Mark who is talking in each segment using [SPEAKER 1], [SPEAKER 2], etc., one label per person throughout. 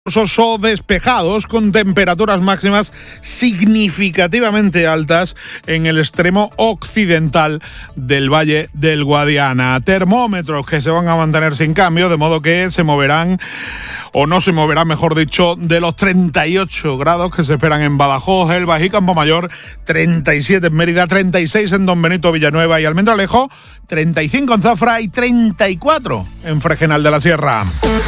[SPEAKER 1] O despejados con temperaturas máximas significativamente altas en el extremo occidental del Valle del Guadiana. Termómetros que se van a mantener sin cambio, de modo que se moverán, o no se moverán, mejor dicho, de los 38 grados que se esperan en Badajoz, Elvas y Campomayor, 37 en Mérida, 36 en Don Benito, Villanueva y Almendralejo, 35 en Zafra y 34 en Fregenal de la Sierra.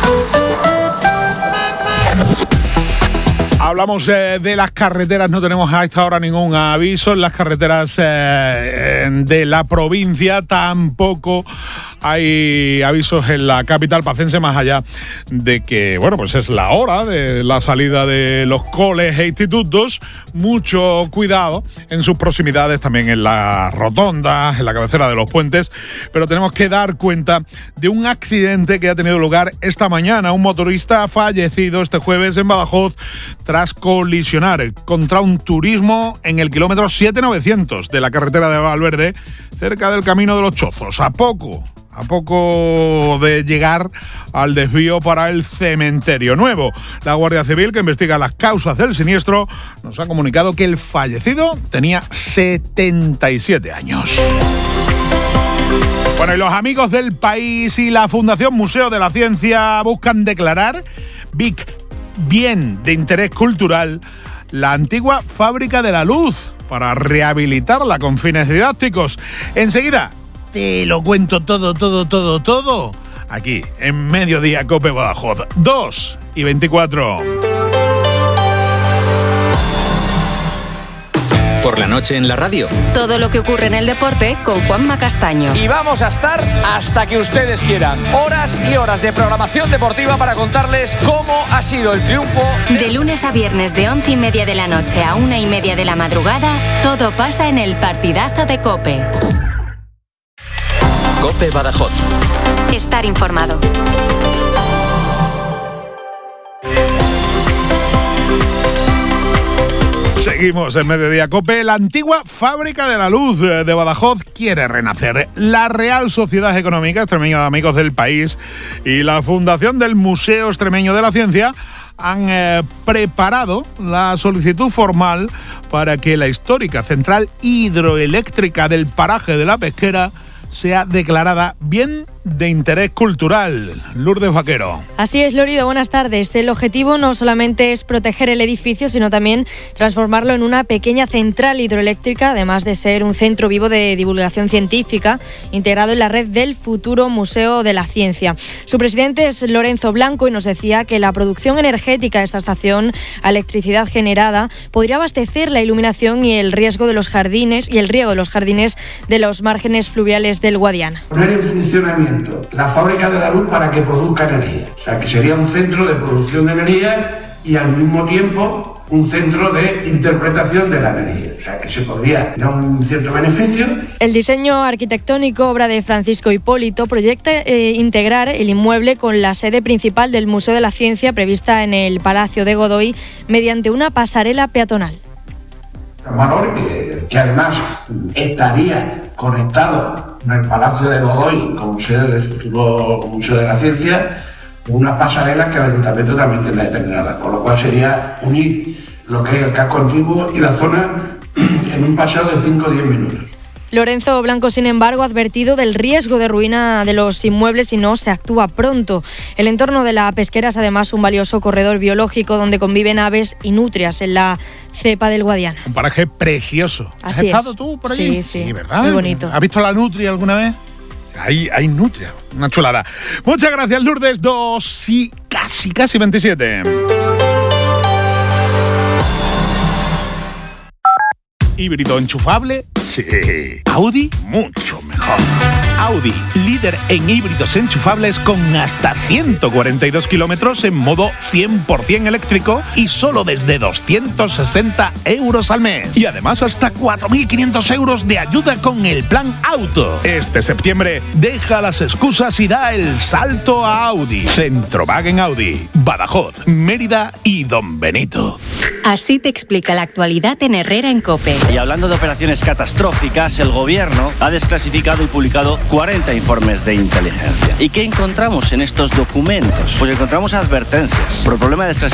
[SPEAKER 1] Hablamos de las carreteras, no tenemos a esta hora ningún aviso en las carreteras de la provincia, tampoco hay avisos en la capital pacense, más allá de que, bueno, pues es la hora de la salida de los coles e institutos. Mucho cuidado en sus proximidades, también en las rotondas, en la cabecera de los puentes, pero tenemos que dar cuenta de un accidente que ha tenido lugar esta mañana. Un motorista ha fallecido este jueves en Badajoz tras colisionar contra un turismo en el kilómetro 7900 de la carretera de Valverde, cerca del Camino de los Chozos. A poco de llegar al desvío para el Cementerio Nuevo. La Guardia Civil, que investiga las causas del siniestro, nos ha comunicado que el fallecido tenía 77 años. Bueno, y los amigos del país y la Fundación Museo de la Ciencia buscan declarar bien de interés cultural la antigua Fábrica de la Luz para rehabilitarla con fines didácticos. Enseguida te lo cuento todo aquí en Mediodía Cope Badajoz, 2:24.
[SPEAKER 2] Por la noche en la radio.
[SPEAKER 3] Todo lo que ocurre en el deporte con Juanma Castaño.
[SPEAKER 4] Y vamos a estar hasta que ustedes quieran. Horas y horas de programación deportiva para contarles cómo ha sido el triunfo.
[SPEAKER 3] De lunes a viernes de 11:30 de la noche a 1:30 de la madrugada, todo pasa en el partidazo de Cope.
[SPEAKER 2] Cope Badajoz.
[SPEAKER 3] Estar informado.
[SPEAKER 1] Seguimos en Mediodía Cope. La antigua Fábrica de la Luz de Badajoz quiere renacer. La Real Sociedad Económica Extremeña de Amigos del País y la Fundación del Museo Extremeño de la Ciencia han preparado la solicitud formal para que la histórica central hidroeléctrica del paraje de la Pesquera sea declarada bien de interés cultural. Lourdes Vaquero.
[SPEAKER 5] Así es, Lorido, buenas tardes. El objetivo no solamente es proteger el edificio, sino también transformarlo en una pequeña central hidroeléctrica, además de ser un centro vivo de divulgación científica, integrado en la red del futuro Museo de la Ciencia. Su presidente es Lorenzo Blanco y nos decía que la producción energética de esta estación a electricidad generada podría abastecer la iluminación y el riego de los jardines de los márgenes fluviales del Guadiana.
[SPEAKER 6] Poner en funcionamiento la Fábrica de la Luz para que produzca energía. O sea, que sería un centro de producción de energía y al mismo tiempo un centro de interpretación de la energía. O sea, que se podría dar un cierto beneficio.
[SPEAKER 5] El diseño arquitectónico, obra de Francisco Hipólito, proyecta integrar el inmueble con la sede principal del Museo de la Ciencia prevista en el Palacio de Godoy mediante una pasarela peatonal.
[SPEAKER 6] Valor que además estaría conectado en el Palacio de Godoy como sede del futuro Museo de la Ciencia, unas pasarelas que el Ayuntamiento también tendrá determinadas, con lo cual sería unir lo que es el casco antiguo y la zona en un paseo de 5 o 10 minutos.
[SPEAKER 5] Lorenzo Blanco, sin embargo, ha advertido del riesgo de ruina de los inmuebles si no se actúa pronto. El entorno de la Pesquera es además un valioso corredor biológico donde conviven aves y nutrias en la cepa del Guadiana.
[SPEAKER 1] Un paraje precioso.
[SPEAKER 5] ¿Has
[SPEAKER 1] estado tú por allí?
[SPEAKER 5] Sí,
[SPEAKER 1] ¿verdad?
[SPEAKER 5] Muy bonito.
[SPEAKER 1] ¿Has visto la nutria alguna vez? Hay nutria, una chulada. Muchas gracias, Lourdes. 2 y casi 27. ¿Híbrido enchufable? Sí. ¿Audi? Mucho mejor. Audi, líder en híbridos enchufables con hasta 142 kilómetros en modo 100% eléctrico y solo desde 260 euros al mes. Y además hasta 4.500 euros de ayuda con el plan auto. Este septiembre deja las excusas y da el salto a Audi. Centrowagen Audi, Badajoz, Mérida y Don Benito.
[SPEAKER 3] Así te explica la actualidad en Herrera en COPE.
[SPEAKER 7] Y hablando de operaciones catastróficas, el gobierno ha desclasificado y publicado 40 informes de inteligencia. ¿Y qué encontramos en estos documentos? Pues encontramos advertencias por el problema de desclasificación